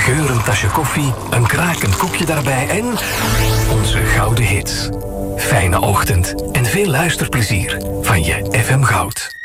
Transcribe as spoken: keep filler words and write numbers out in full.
geurend tasje koffie, een krakend koekje daarbij en onze gouden hits. Fijne ochtend en veel luisterplezier van je F M Goud.